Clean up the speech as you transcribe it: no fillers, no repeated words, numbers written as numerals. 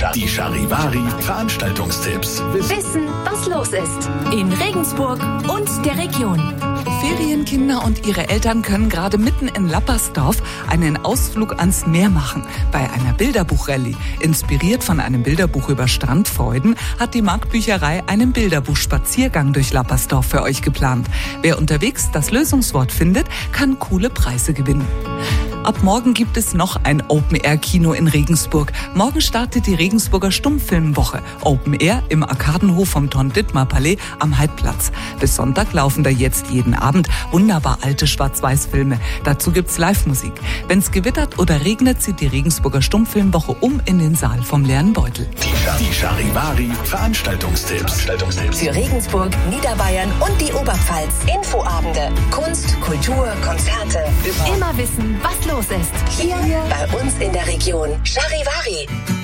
Die Charivari Veranstaltungstipps. Wissen, was los ist in Regensburg und der Region. Ferienkinder und ihre Eltern können gerade mitten in Lappersdorf einen Ausflug ans Meer machen. Bei einer Bilderbuchrallye. Inspiriert von einem Bilderbuch über Strandfreuden hat die Marktbücherei einen Bilderbuchspaziergang durch Lappersdorf für euch geplant. Wer unterwegs das Lösungswort findet, kann coole Preise gewinnen. Ab morgen gibt es noch ein Open-Air-Kino in Regensburg. Morgen startet die Regensburger Stummfilmwoche. Open-Air im Arkadenhof vom Ton-Dittmar-Palais am Heidplatz. Bis Sonntag laufen da jetzt jeden Abend wunderbar alte Schwarz-Weiß-Filme. Dazu gibt's Live-Musik. Wenn's gewittert oder regnet, zieht die Regensburger Stummfilmwoche in den Saal vom leeren Beutel. Die Charivari Veranstaltungstipps. Für Regensburg, Niederbayern und die Oberpfalz. Infoabende, Kunst, Kultur, Konzerte. Immer wissen, was los ist. Hier bei uns in der Region. Charivari.